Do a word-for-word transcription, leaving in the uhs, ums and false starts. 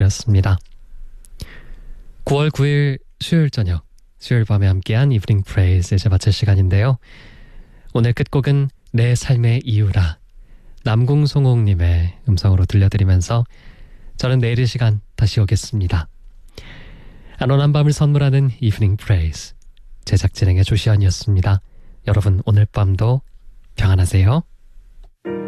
시간이었습니다. 구월 구일 수요일 저녁, 수요일 밤에 함께한 이브닝 프레이즈 이제 마칠 시간인데요. 오늘 끝곡은 내 삶의 이유라 남궁송옥님의 음성으로 들려드리면서 저는 내일 이 시간 다시 오겠습니다. 안온한 밤을 선물하는 이브닝 프레이즈 제작 진행의 조시안이었습니다. 여러분 오늘 밤도 평안하세요.